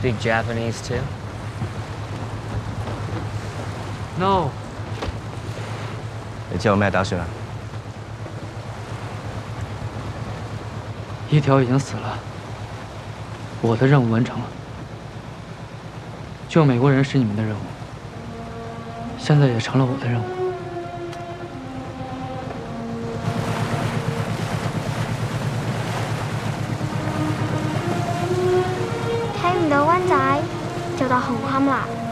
speak Japanese too? No。 你叫我咩打算啊？ 一条已经死了，我的任务完成了。救美国人是你们的任务，现在也成了我的任务。 聽唔到灣仔就當紅磡啦。